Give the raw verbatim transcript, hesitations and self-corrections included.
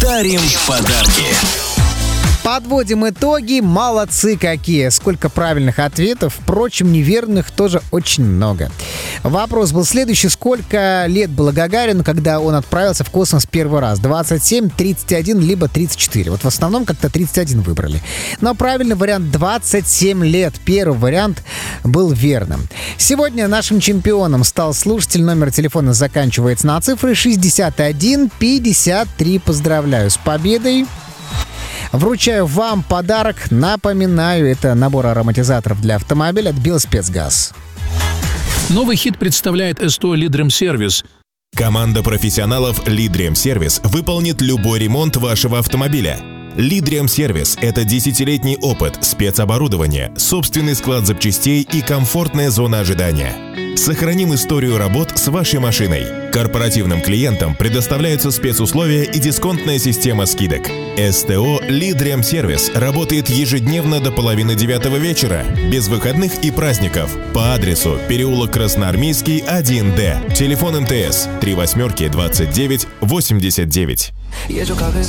дарим подарки. Подводим итоги. Молодцы какие. Сколько правильных ответов. Впрочем, неверных тоже очень много. Вопрос был следующий. Сколько лет было Гагарину, когда он отправился в космос первый раз? двадцать семь, тридцать один, либо тридцать четыре. Вот в основном как-то тридцать один выбрали. Но правильный вариант двадцать семь лет. Первый вариант был верным. Сегодня нашим чемпионом стал слушатель. Номер телефона заканчивается на цифры шестьдесят один пятьдесят три. Поздравляю с победой. Вручаю вам подарок. Напоминаю, это набор ароматизаторов для автомобиля от Белспецгаз. Новый хит представляет СТО «Лидремсервис». Команда профессионалов «Лидремсервис» выполнит любой ремонт вашего автомобиля. «Лидремсервис» — это десятилетний опыт, спецоборудование, собственный склад запчастей и комфортная зона ожидания. Сохраним историю работ с вашей машиной. Корпоративным клиентам предоставляются спецусловия и дисконтная система скидок. СТО «Лидремсервис» работает ежедневно до половины девятого вечера, без выходных и праздников, по адресу переулок Красноармейский, один Д. Телефон МТС три восьмерки двадцать девять восемьдесят девять.